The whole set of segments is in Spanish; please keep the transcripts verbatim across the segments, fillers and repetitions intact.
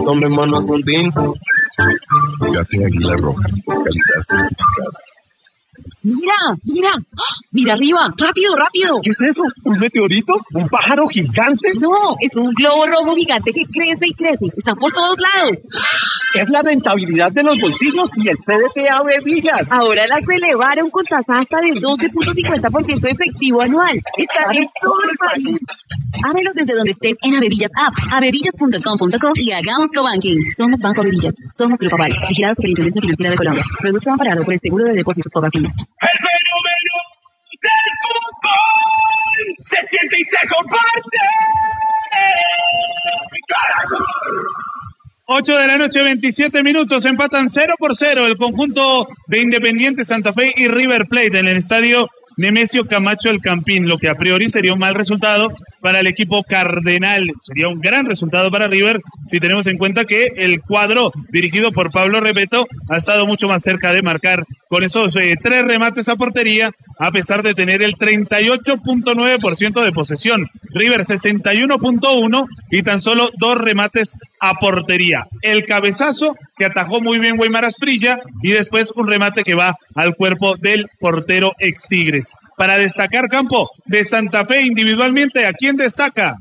Tomémonos un tinto. Café Águila Roja, calidad certificada. Mira, mira, mira arriba, rápido, rápido. ¿Qué es eso? ¿Un meteorito? ¿Un pájaro gigante? No, es un globo rojo gigante que crece y crece. Están por todos lados. Es la rentabilidad de los bolsillos y el C D T Ave Villas. Ahora las elevaron con tasa hasta del doce punto cincuenta por ciento efectivo anual. Están en todo el país. Ábrelos desde donde estés en Avevillas App, avevillas punto com punto co y hagamos cobanking. Somos Banco Avevillas. Somos Grupo Aval, vigilados por la Intendencia Financiera de Colombia. Producto amparado por el Seguro de Depósitos Cobanking. El fenómeno del fútbol se siente y se comparte. Caracol. ocho de la noche, veintisiete minutos, empatan cero por cero el conjunto de Independiente Santa Fe y River Plate en el estadio Nemesio Camacho El Campín, lo que a priori sería un mal resultado para el equipo cardenal. Sería un gran resultado para River si tenemos en cuenta que el cuadro dirigido por Pablo Repeto ha estado mucho más cerca de marcar con esos eh, tres remates a portería, a pesar de tener el treinta y ocho punto nueve por ciento de posesión. River sesenta y uno punto uno y tan solo dos remates a portería. El cabezazo que atajó muy bien Weimar Asprilla y después un remate que va al cuerpo del portero ex Tigres. Para destacar, Campo, de Santa Fe individualmente, ¿a quién destaca?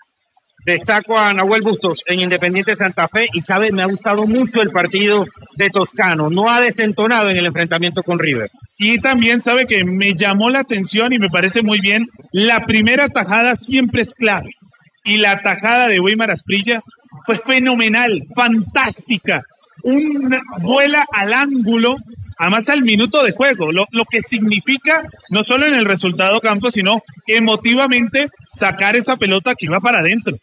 Destaco a Nahuel Bustos en Independiente Santa Fe y sabe, me ha gustado mucho el partido de Toscano, no ha desentonado en el enfrentamiento con River. Y también sabe que me llamó la atención y me parece muy bien, la primera tajada siempre es clave y la tajada de Weimar Asprilla fue fenomenal, fantástica, una vuela al ángulo, además al minuto de juego, lo, lo que significa no solo en el resultado campo, sino emotivamente sacar esa pelota que iba para adentro.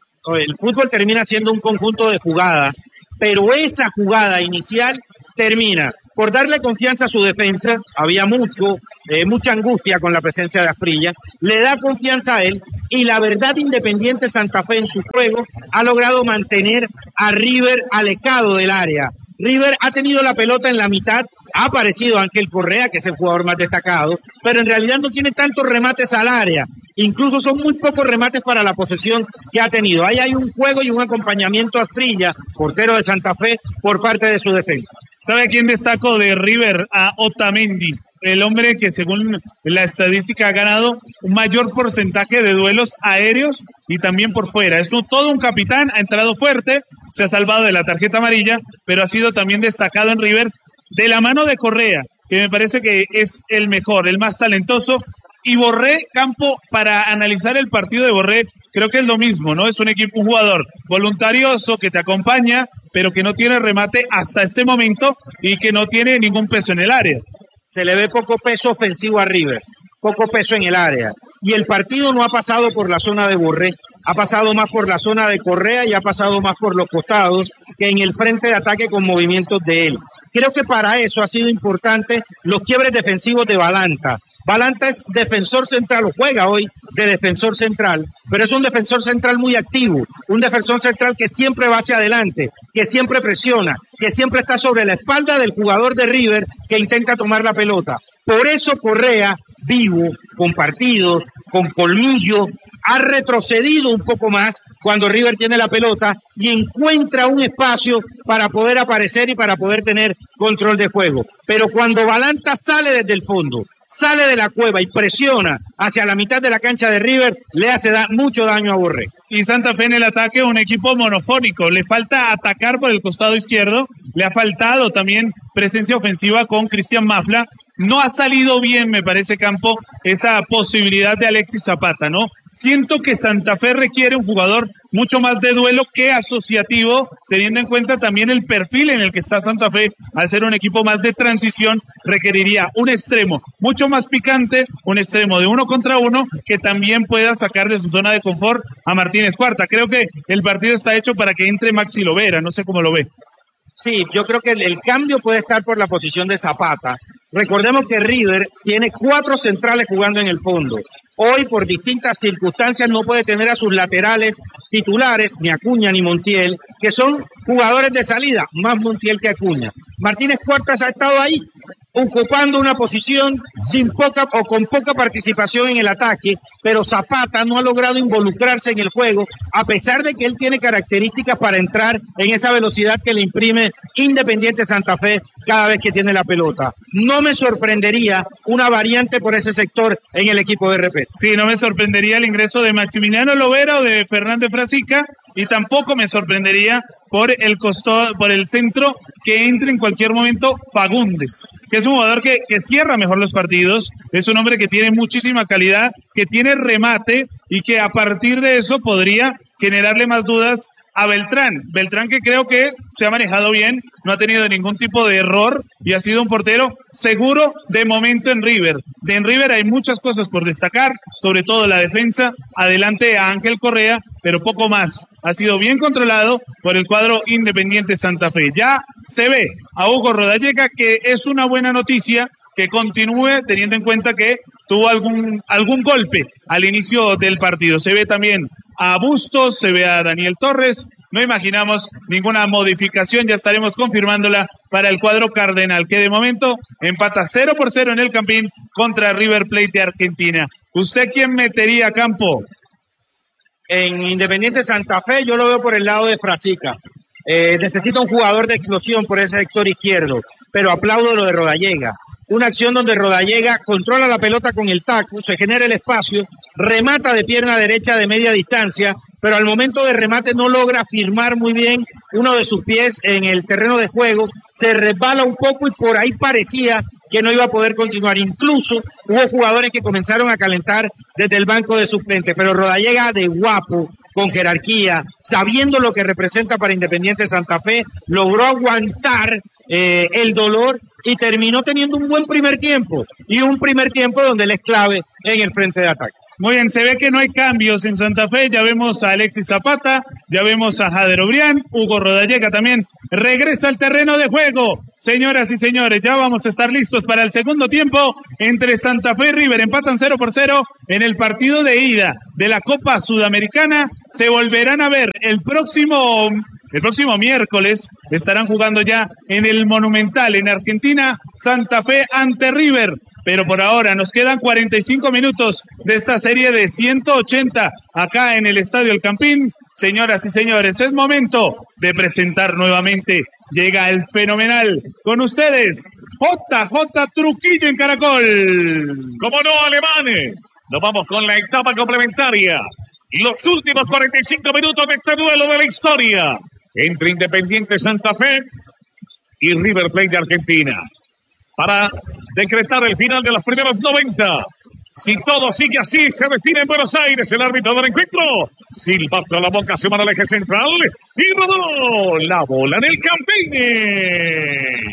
El fútbol termina siendo un conjunto de jugadas, pero esa jugada inicial termina por darle confianza a su defensa. Había mucho, eh, mucha angustia con la presencia de Asprilla, le da confianza a él y la verdad Independiente Santa Fe en su juego ha logrado mantener a River alejado del área. River ha tenido la pelota en la mitad, ha aparecido Ángel Correa, que es el jugador más destacado, pero en realidad no tiene tantos remates al área. Incluso son muy pocos remates para la posesión que ha tenido. Ahí hay un juego y un acompañamiento a Asprilla, portero de Santa Fe, por parte de su defensa. ¿Sabe a quién destacó de River? A Otamendi, el hombre que según la estadística ha ganado un mayor porcentaje de duelos aéreos y también por fuera. Es un, todo un capitán, ha entrado fuerte, se ha salvado de la tarjeta amarilla, pero ha sido también destacado en River de la mano de Correa, que me parece que es el mejor, el más talentoso. Y Borré, Campo, para analizar el partido de Borré, creo que es lo mismo, ¿no? Es un equipo, un jugador voluntarioso que te acompaña, pero que no tiene remate hasta este momento y que no tiene ningún peso en el área. Se le ve poco peso ofensivo a River, poco peso en el área. Y el partido no ha pasado por la zona de Borré, ha pasado más por la zona de Correa y ha pasado más por los costados que en el frente de ataque con movimientos de él. Creo que para eso ha sido importante los quiebres defensivos de Balanta. Balanta es defensor central, o juega hoy de defensor central, pero es un defensor central muy activo, un defensor central que siempre va hacia adelante, que siempre presiona, que siempre está sobre la espalda del jugador de River que intenta tomar la pelota. Por eso Correa, vivo, con partidos, con colmillo, ha retrocedido un poco más cuando River tiene la pelota y encuentra un espacio para poder aparecer y para poder tener control de juego. Pero cuando Balanta sale desde el fondo, sale de la cueva y presiona hacia la mitad de la cancha de River, le hace da- mucho daño a Borré. Y Santa Fe en el ataque, un equipo monofónico. Le falta atacar por el costado izquierdo. Le ha faltado también presencia ofensiva con Cristian Mafla. No ha salido bien, me parece, Campo, esa posibilidad de Alexis Zapata, ¿no? Siento que Santa Fe requiere un jugador mucho más de duelo que asociativo, teniendo en cuenta también el perfil en el que está Santa Fe. Al ser un equipo más de transición, requeriría un extremo mucho más picante, un extremo de uno contra uno, que también pueda sacar de su zona de confort a Martínez Cuarta. Creo que el partido está hecho para que entre Maxi Lovera, no sé cómo lo ve. Sí, yo creo que el, el cambio puede estar por la posición de Zapata. Recordemos que River tiene cuatro centrales jugando en el fondo. Hoy, por distintas circunstancias, no puede tener a sus laterales titulares, ni Acuña ni Montiel, que son jugadores de salida, más Montiel que Acuña. Martínez Cuartas ha estado ahí, ocupando una posición sin poca o con poca participación en el ataque, pero Zapata no ha logrado involucrarse en el juego, a pesar de que él tiene características para entrar en esa velocidad que le imprime Independiente Santa Fe cada vez que tiene la pelota. No me sorprendería una variante por ese sector en el equipo de R P. Sí, no me sorprendería el ingreso de Maximiliano Lovera o de Fernández Frasica, y tampoco me sorprendería por el costado, por el centro, que entre en cualquier momento Fagundes, que es un jugador que, que cierra mejor los partidos, es un hombre que tiene muchísima calidad, que tiene remate y que a partir de eso podría generarle más dudas a Beltrán. Beltrán, que creo que se ha manejado bien, no ha tenido ningún tipo de error y ha sido un portero seguro de momento en River. De en River hay muchas cosas por destacar, sobre todo la defensa, adelante a Ángel Correa, pero poco más. Ha sido bien controlado por el cuadro Independiente Santa Fe. Ya se ve a Hugo Rodallega, que es una buena noticia que continúe, teniendo en cuenta que tuvo algún, algún golpe al inicio del partido. Se ve también a Bustos, se ve a Daniel Torres. No imaginamos ninguna modificación, ya estaremos confirmándola para el cuadro cardenal, que de momento empata cero por cero en el Campín contra River Plate de Argentina. ¿Usted quién metería a campo? En Independiente Santa Fe yo lo veo por el lado de Frasica. Eh, necesita un jugador de explosión por ese sector izquierdo, pero aplaudo lo de Rodallega. Una acción donde Rodallega controla la pelota con el taco, se genera el espacio, remata de pierna derecha de media distancia, pero al momento de remate no logra firmar muy bien uno de sus pies en el terreno de juego, se resbala un poco y por ahí parecía que no iba a poder continuar. Incluso hubo jugadores que comenzaron a calentar desde el banco de suplentes, pero Rodallega de guapo, con jerarquía, sabiendo lo que representa para Independiente Santa Fe, logró aguantar eh, el dolor y terminó teniendo un buen primer tiempo, y un primer tiempo donde él es clave en el frente de ataque. Muy bien, se ve que no hay cambios en Santa Fe, ya vemos a Alexis Zapata, ya vemos a Jader Obrián, Hugo Rodallega también regresa al terreno de juego. Señoras y señores, ya vamos a estar listos para el segundo tiempo entre Santa Fe y River. Empatan cero por cero en el partido de ida de la Copa Sudamericana. Se volverán a ver el próximo... El próximo miércoles estarán jugando ya en el Monumental en Argentina, Santa Fe ante River. Pero por ahora nos quedan cuarenta y cinco minutos de esta serie de ciento ochenta acá en el Estadio El Campín. Señoras y señores, es momento de presentar nuevamente. Llega el fenomenal con ustedes, J J Truquillo en Caracol. ¡Cómo no, alemanes! Nos vamos con la etapa complementaria. Los últimos cuarenta y cinco minutos de este duelo de la historia entre Independiente Santa Fe y River Plate de Argentina. Para decretar el final de los primeros noventa. Si todo sigue así, se define en Buenos Aires el árbitro del encuentro. Silbato a la boca, se manda al eje central y rodó la bola en el Campín.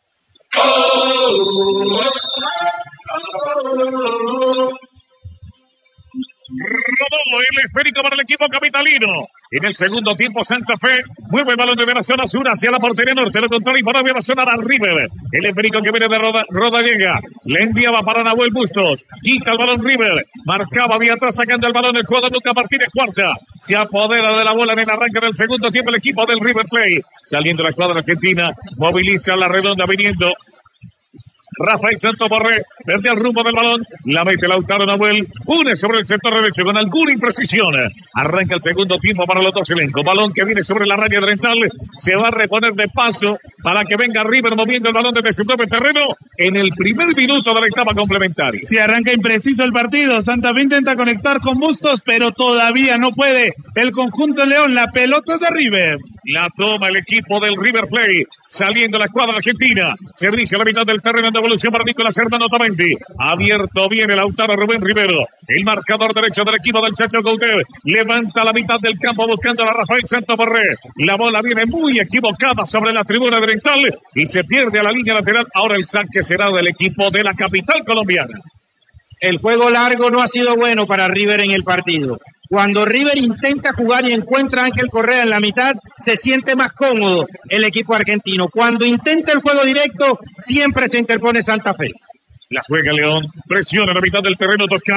Rodó el esférico para el equipo capitalino. En el segundo tiempo, Santa Fe mueve el balón de la zona sur hacia la portería norte. Lo controla y para la zona a River. El esférico que viene de Roda, Rodallega. Le enviaba para Nahuel Bustos. Quita el balón River. Marcaba vía atrás sacando el balón del cuadro Luca Martínez Cuarta. Se apodera de la bola en el arranque del segundo tiempo el equipo del River Plate. Saliendo la escuadra argentina. Moviliza la redonda viniendo Rafael Santos Borré, verde al rumbo del balón, la mete Lautaro Nahuel, une sobre el sector derecho con alguna imprecisión. Arranca el segundo tiempo para los dos elencos. Balón que viene sobre la raya oriental, se va a reponer de paso para que venga River moviendo el balón desde su propio terreno en el primer minuto de la etapa complementaria. Si arranca impreciso el partido, Santa Fe intenta conectar con Bustos, pero todavía no puede el conjunto León. La pelota es de River. La toma el equipo del River Plate, saliendo la escuadra argentina. Servicio a la mitad del terreno de evolución para Nicolás Hermano Tamendi. Abierto viene Lautaro Rubén Rivero. El marcador derecho del equipo del Chacho Coudet. Levanta la mitad del campo buscando a Rafael Santos Borré. La bola viene muy equivocada sobre la tribuna oriental y se pierde a la línea lateral. Ahora el saque será del equipo de la capital colombiana. El juego largo no ha sido bueno para River en el partido. Cuando River intenta jugar y encuentra a Ángel Correa en la mitad, se siente más cómodo el equipo argentino. Cuando intenta el juego directo, siempre se interpone Santa Fe. La juega León, presiona la mitad del terreno toscano.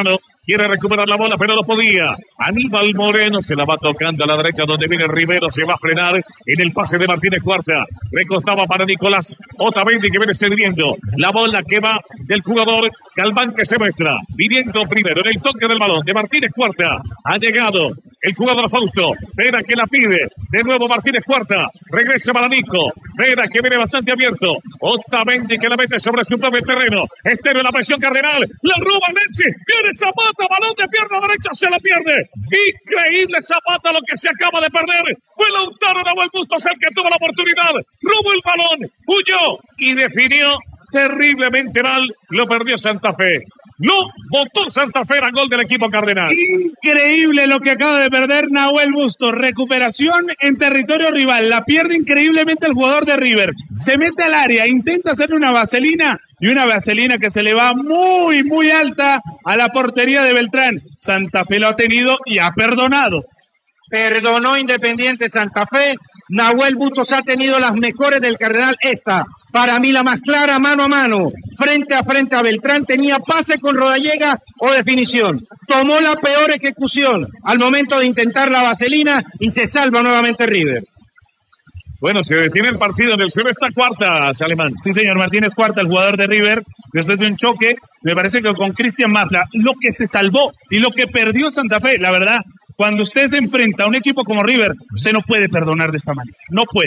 Quiere recuperar la bola, pero no podía. Aníbal Moreno se la va tocando a la derecha donde viene Rivero. Se va a frenar en el pase de Martínez Cuarta. Recostaba para Nicolás Otamendi que viene sirviendo. La bola que va del jugador Galván que se muestra. Viniendo primero en el toque del balón de Martínez Cuarta. Ha llegado el jugador Fausto. Vera que la pide. De nuevo Martínez Cuarta. Regresa para Nico. Vera que viene bastante abierto. Otamendi que la mete sobre su propio terreno. Estero en la presión Cardenal. La roba Alexis. Viene Zapata. Balón de pierna derecha. Se la pierde. Increíble Zapata lo que se acaba de perder. Fue Lautaro Nahuel Bustos el que tuvo la oportunidad. Robó el balón. Huyó. Y definió terriblemente mal. Lo perdió Santa Fe. No, votó Santa Fe, era gol del equipo cardenal. Increíble lo que acaba de perder Nahuel Bustos. Recuperación en territorio rival. La pierde increíblemente el jugador de River. Se mete al área, intenta hacerle una vaselina y una vaselina que se le va muy, muy alta a la portería de Beltrán. Santa Fe lo ha tenido y ha perdonado. Perdonó Independiente Santa Fe. Nahuel Bustos ha tenido las mejores del Cardenal. Esta, para mí, la más clara, mano a mano. Frente a frente a Beltrán. Tenía pase con Rodallega o definición. Tomó la peor ejecución al momento de intentar la vaselina y se salva nuevamente River. Bueno, se detiene el partido en el suelo esta cuarta, Alemán. Sí, señor, Martínez Cuarta, el jugador de River, después de un choque, me parece que con Cristian Mafla, lo que se salvó y lo que perdió Santa Fe, la verdad, cuando usted se enfrenta a un equipo como River, usted no puede perdonar de esta manera, no puede.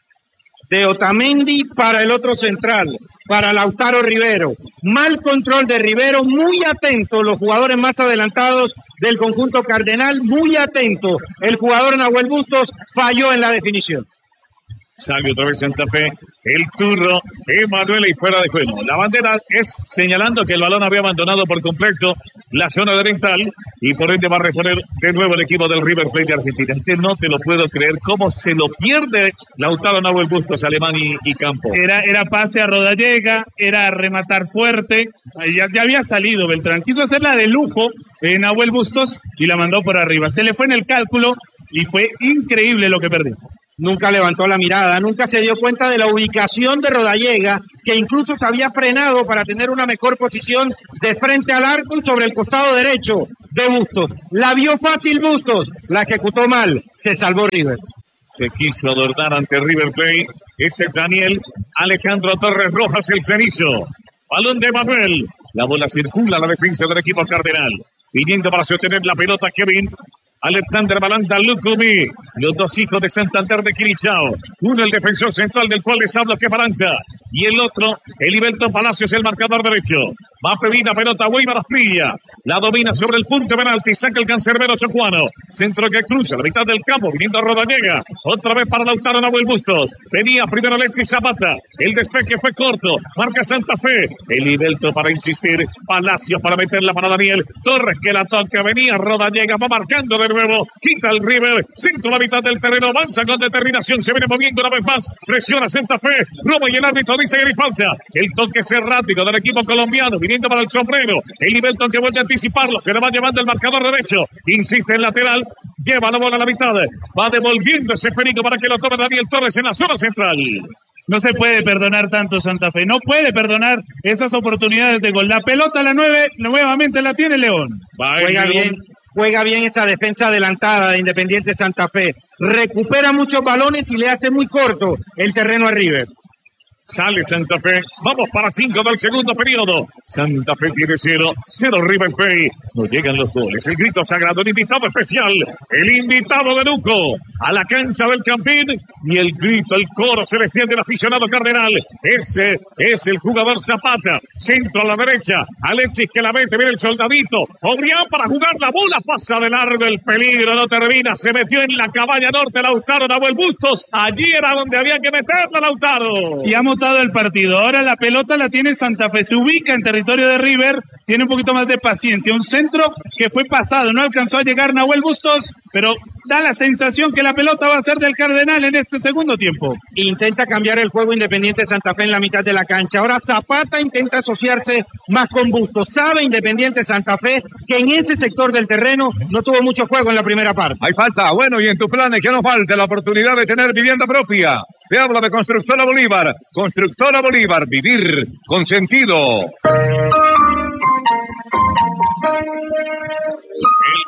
De Otamendi para el otro central, para Lautaro Rivero. Mal control de Rivero, muy atento los jugadores más adelantados del conjunto cardenal, muy atento. El jugador Nahuel Bustos falló en la definición. Sale otra vez Santa Fe, el turro, Emanuel y fuera de juego. La bandera es señalando que el balón había abandonado por completo la zona oriental y por ende va a reponer de nuevo el equipo del River Plate de Argentina. Este no te lo puedo creer, cómo se lo pierde Lautaro Nahuel Bustos, Alemán y, y Campo. Era, era pase a Rodallega, era rematar fuerte, ya, ya había salido Beltrán, quiso hacerla de lujo en Nahuel Bustos y la mandó por arriba. Se le fue en el cálculo y fue increíble lo que perdió. Nunca levantó la mirada, nunca se dio cuenta de la ubicación de Rodallega, que incluso se había frenado para tener una mejor posición de frente al arco y sobre el costado derecho de Bustos. La vio fácil Bustos, la ejecutó mal, se salvó River. Se quiso adornar ante River Plate. Este Daniel Alejandro Torres Rojas, el cenizo. Balón de Manuel. La bola circula a la defensa del equipo cardenal. Viniendo para sostener la pelota Kevin Alexander Balanta Lucumi, los dos hijos de Santander de Quilichao. Uno el defensor central del cual les hablo que es Balanta. Y el otro, Eliberto Palacios, el marcador derecho. Va a pedir la pelota Weimar Asprilla. La domina sobre el punto penalti. Saca el cancerbero chocuano. Centro que cruza la mitad del campo. Viniendo a Rodallega. Otra vez para Lautaro Nahuel Bustos. Venía primero Alexis Zapata. El despeje fue corto. Marca Santa Fe. Eliberto para insistir. Palacios para meterla para Daniel Torres que la toca. Venía Rodallega. Va marcando de nuevo. Quita el River. Centro la mitad del terreno. Avanza con determinación. Se viene moviendo una vez más. Presiona Santa Fe. Roba y el árbitro dice que le falta. El toque errático del equipo colombiano. Viniendo para el sombrero. Eliberto que vuelve a anticiparlo. Se le va llevando el marcador derecho. Insiste en lateral. Lleva la bola a la mitad. Va devolviendo ese esférico para que lo tome Daniel Torres en la zona central. No se puede perdonar tanto Santa Fe. No puede perdonar esas oportunidades de gol. La pelota a la nueve. Nuevamente la tiene León. Va Juega León. bien. Juega bien esa defensa adelantada de Independiente Santa Fe. Recupera muchos balones y le hace muy corto el terreno a River. Sale Santa Fe. Vamos para cinco del segundo periodo. Santa Fe tiene cero. Cero River Plate. No llegan los goles. El grito sagrado. El invitado especial. El invitado de Luco. A la cancha del Campín. Y el grito, el coro celestial del aficionado cardenal. Ese es el jugador Zapata. Centro a la derecha. Alexis que la mete. Viene el soldadito. Obrián para jugar la bola. Pasa de largo el peligro. No termina. Se metió en la cabaña norte. Lautaro Nahuel Bustos. Allí era donde había que meterla Lautaro. Y ha montado el partido. Ahora la pelota la tiene Santa Fe. Se ubica en territorio de River. Tiene un poquito más de paciencia. Un centro que fue pasado. No alcanzó a llegar Nahuel Bustos, pero da la sensación que la pelota va a ser del Cardenal en este segundo tiempo. Intenta cambiar el juego Independiente Santa Fe en la mitad de la cancha. Ahora Zapata intenta asociarse más con Bustos. Sabe Independiente Santa Fe que en ese sector del terreno no tuvo mucho juego en la primera parte. Hay falta. Bueno, y en tus planes que no falte la oportunidad de tener vivienda propia. Te habla de Constructora Bolívar. Constructora Bolívar. Vivir con sentido.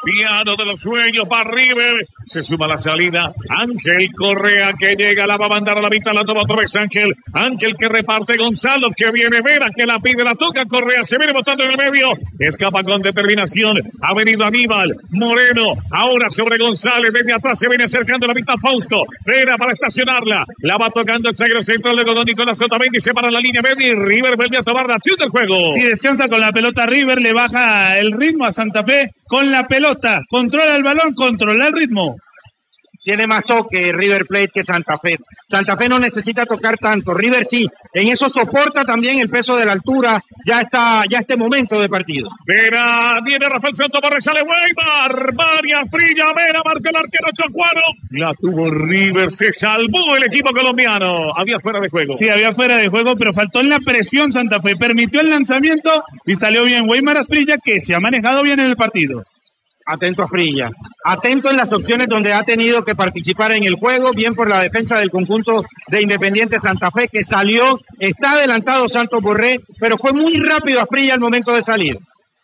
Piano de los sueños para River. Se suma la salida. Ángel Correa que llega, la va a mandar a la mitad, la toma otra vez Ángel. Ángel que reparte Gonzalo, que viene Vera, que la pide, la toca Correa, se viene botando en el medio. Escapa con determinación. Ha venido Aníbal Moreno. Ahora sobre González. Desde atrás se viene acercando a la mitad Fausto. Vera para estacionarla. La va tocando el zaguero central de con Nicolás Otamendi. Se para la línea media y River vuelve a tomar la acción del juego. Si descansa con la pelota River, le baja el ritmo a Santa Fe con la pelota. Controla el balón, controla el ritmo. Tiene más toque River Plate que Santa Fe. Santa Fe no necesita tocar tanto. River sí. En eso soporta también el peso de la altura. Ya está, ya este momento de partido. Vera, viene Rafael Santos Borré, sale Weimar. Varias brilla, Vera, marca el arquero Chocuaro. La tuvo River, se salvó el equipo colombiano. Había fuera de juego. Sí, había fuera de juego, pero faltó en la presión Santa Fe. Permitió el lanzamiento y salió bien Weimar Asprilla, que se ha manejado bien en el partido. Atento a Asprilla, atento en las opciones donde ha tenido que participar en el juego, bien por la defensa del conjunto de Independiente Santa Fe que salió, está adelantado Santos Borré, pero fue muy rápido Asprilla al momento de salir.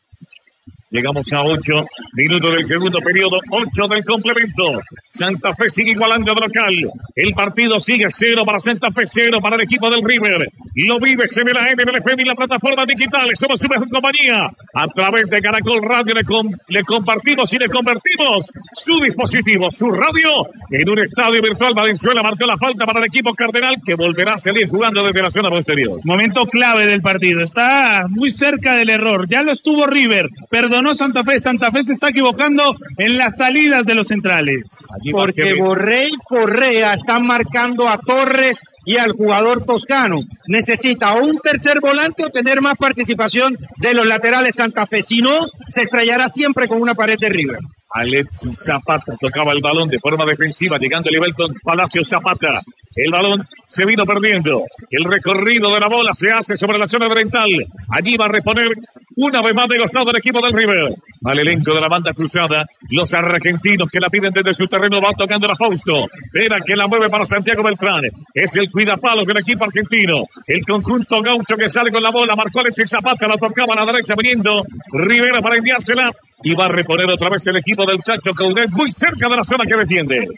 Llegamos a ocho minutos del segundo periodo, ocho del complemento. Santa Fe sigue igualando de local. El partido sigue cero para Santa Fe, cero para el equipo del River. Lo vives en la M L F y la plataforma digital. Somos su mejor compañía. A través de Caracol Radio le, com le compartimos y le convertimos su dispositivo, su radio, en un estadio virtual. Valenzuela marcó la falta para el equipo cardenal que volverá a salir jugando desde la zona posterior. Momento clave del partido. Está muy cerca del error. Ya lo estuvo River. Perdón. No Santa Fe, Santa Fe se está equivocando en las salidas de los centrales. Porque Borré y Correa están marcando a Torres y al jugador toscano. Necesita o un tercer volante o tener más participación de los laterales Santa Fe. Si no, se estrellará siempre con una pared de River. Alexis Zapata tocaba el balón de forma defensiva, llegando Livelton Palacio Zapata. El balón se vino perdiendo. El recorrido de la bola se hace sobre la zona oriental. Allí va a reponer una vez más de costado del equipo del River. Al elenco de la banda cruzada, los argentinos que la piden desde su terreno van tocando a Fausto. Vera que la mueve para Santiago Beltrán. Es el cuidapalos del equipo argentino. El conjunto gaucho que sale con la bola. Marcó Alexis Zapata, la tocaba a la derecha viniendo Rivera para enviársela. Y va a reponer otra vez el equipo del Chacho Coudet muy cerca de la zona que defiende.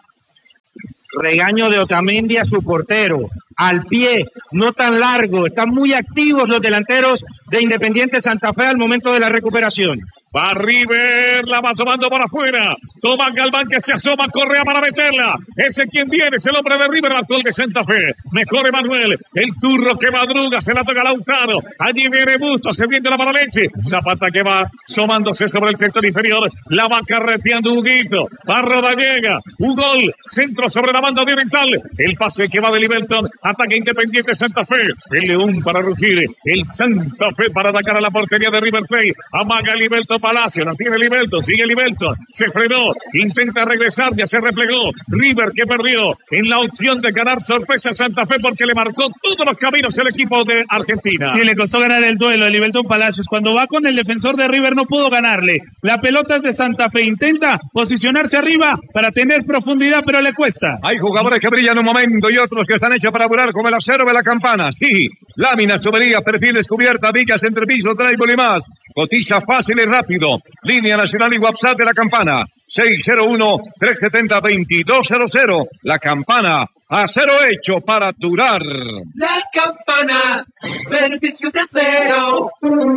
Regaño de Otamendi a su portero. Al pie, no tan largo. Están muy activos los delanteros de Independiente Santa Fe al momento de la recuperación. Va River, la va tomando para afuera. Toma Galván que se asoma, Correa para meterla. Ese quien viene, es el hombre de River, el actual de Santa Fe. Mejor Emanuel, el turro que madruga, se la toca Lautaro. Allí viene Busto, se viene la para Leche. Zapata que va asomándose sobre el sector inferior. La va carreteando Huguito. Va Rodallega, un gol, centro sobre la banda oriental. El pase que va de Livelton, ataque Independiente Santa Fe. El León para rugir, el Santa Fe para atacar a la portería de River Plate. Amaga Livelton Palacio, la tiene Livelton, sigue Livelton, se frenó, intenta regresar, ya se replegó. River que perdió en la opción de ganar sorpresa a Santa Fe porque le marcó todos los caminos el equipo de Argentina. Sí, le costó ganar el duelo de Livelton Palacios. Cuando va con el defensor de River no pudo ganarle. La pelota es de Santa Fe, intenta posicionarse arriba para tener profundidad, pero le cuesta. Hay jugadores que brillan un momento y otros que están hechos para volar como el acero de la campana. Sí, láminas, tuberías, perfiles, cubierta, vigas, entrepiso, drywall y más. Cotiza fácil y rápido. Línea nacional y WhatsApp de la Campana. seis cero uno, tres siete cero, dos dos cero cero. La Campana. Acero hecho para durar. La Campana. Servicios de acero.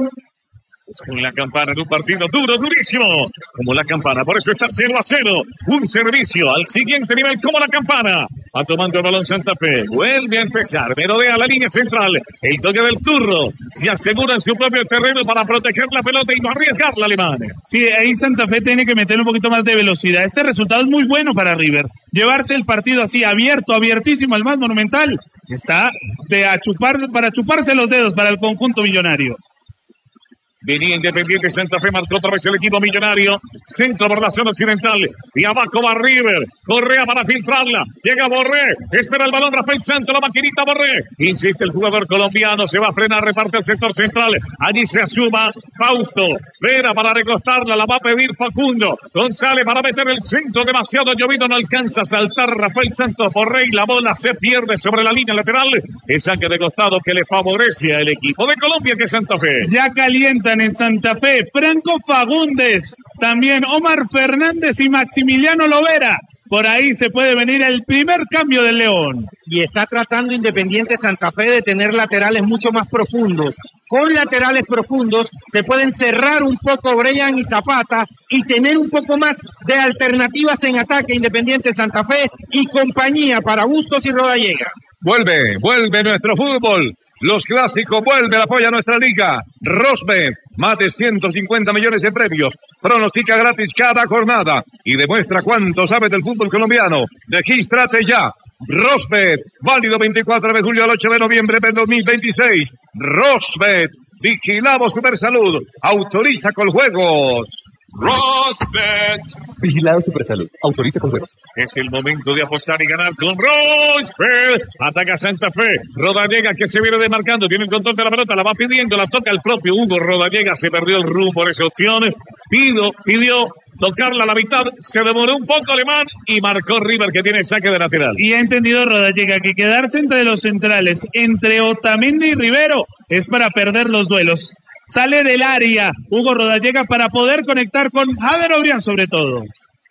Con la Campana en un partido duro, durísimo. Como la Campana, por eso está cero a cero. Un servicio al siguiente nivel como la Campana. Va tomando el balón Santa Fe. Vuelve a empezar. Merodea la línea central. El toque del turro. Se asegura en su propio terreno para proteger la pelota y no arriesgar la alemán. Sí, ahí Santa Fe tiene que meter un poquito más de velocidad. Este resultado es muy bueno para River. Llevarse el partido así, abierto, abiertísimo, al más monumental. Está de a chupar, para chuparse los dedos para el conjunto millonario. Venía Independiente Santa Fe, marcó otra vez el equipo millonario. Centro por la zona occidental. Y abajo va River. Correa para filtrarla. Llega Borré. Espera el balón Rafael Santos. La maquinita Borré. Insiste el jugador colombiano. Se va a frenar. Reparte el sector central. Allí se asuma Fausto. Vera para recostarla. La va a pedir Facundo. González para meter el centro. Demasiado llovido. No alcanza a saltar Rafael Santos Borré. Y la bola se pierde sobre la línea lateral. Es saque de costado que le favorece al equipo de Colombia que es Santa Fe. Ya calienta debutan en Santa Fe Franco Fagundes, también Omar Fernández y Maximiliano Lovera. Por ahí se puede venir el primer cambio del León. Y está tratando Independiente Santa Fe de tener laterales mucho más profundos. Con laterales profundos se pueden cerrar un poco Brian y Zapata y tener un poco más de alternativas en ataque Independiente Santa Fe y compañía para Bustos y Rodallega. Vuelve, vuelve nuestro fútbol. Los clásicos vuelve, apoya nuestra liga. Rosbet, más de ciento cincuenta millones de premios. Pronostica gratis cada jornada y demuestra cuánto sabes del fútbol colombiano. Regístrate ya. Rosbet, válido veinticuatro de julio al ocho de noviembre de dos mil veintiséis. Rosbet, vigilamos Supersalud. Autoriza con juegos. Rosbet. Vigilado Supersalud. Autoriza con juegos. Es el momento de apostar y ganar con Rosbet. Ataca Santa Fe. Rodallega que se viene demarcando. Tiene el control de la pelota. La va pidiendo. La toca el propio Hugo Rodallega. Se perdió el rumbo por esa opción. Pido, pidió tocarla a la mitad. Se demoró un poco Alemán y marcó River que tiene el saque de lateral. Y ha entendido Rodallega que quedarse entre los centrales, entre Otamendi y Rivero, es para perder los duelos. Sale del área Hugo Rodallega para poder conectar con Jader Obrián sobre todo.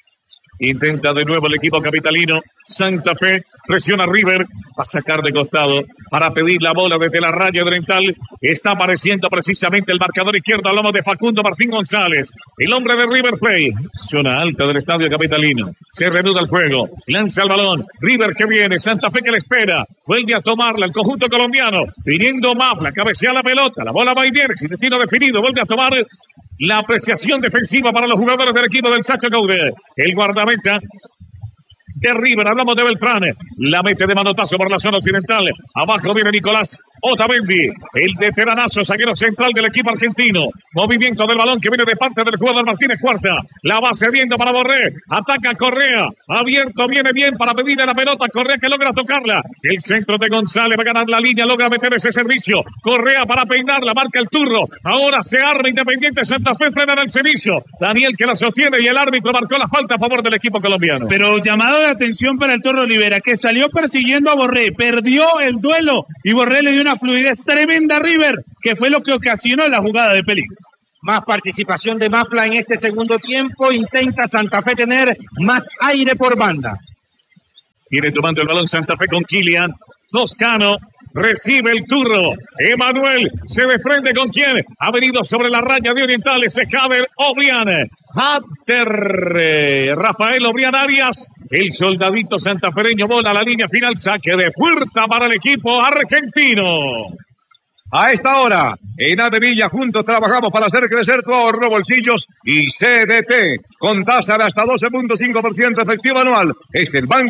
Intenta de nuevo el equipo capitalino. Santa Fe presiona a River. Va a sacar de costado para pedir la bola desde la raya oriental. Está apareciendo precisamente el marcador izquierdo. Hablamos de Facundo Martín González, el hombre de River Plate. Zona alta del estadio capitalino. Se reanuda el juego. Lanza el balón. River que viene. Santa Fe que le espera. Vuelve a tomarla el conjunto colombiano. Viniendo Mafla. Cabecea la pelota. La bola va y viene. Sin destino definido. Vuelve a tomar la apreciación defensiva para los jugadores del equipo del Chacho Caude. El guardameta de River, hablamos de Beltrán, la mete de manotazo por la zona occidental. Abajo viene Nicolás Otamendi, el veteranazo zaguero central del equipo argentino. Movimiento del balón que viene de parte del jugador Martínez Cuarta. La va cediendo para Borré. Ataca Correa. Abierto, viene bien para pedirle la pelota. Correa que logra tocarla. El centro de González va a ganar la línea, logra meter ese servicio. Correa para peinarla, marca el turno. Ahora se arma Independiente Santa Fe, frena en el servicio. Daniel que la sostiene y el árbitro marcó la falta a favor del equipo colombiano. Pero llamado de atención para el Toro Olivera, que salió persiguiendo a Borré, perdió el duelo y Borré le dio una fluidez tremenda a River, que fue lo que ocasionó la jugada de peligro. Más participación de Mafla en este segundo tiempo. Intenta Santa Fe tener más aire por banda. Viene tomando el balón Santa Fe con Kilian Toscano. Recibe el turno. Emanuel se desprende con quien ha venido sobre la raya de Orientales. Es Jader Obrián. Hatter. Rafael Obrián Arias. El soldadito santafereño bola a la línea final. Saque de puerta para el equipo argentino. A esta hora, en Avevilla juntos trabajamos para hacer crecer tu ahorro, bolsillos y C D T. Con tasa de hasta doce punto cinco por ciento efectivo anual. Es el banco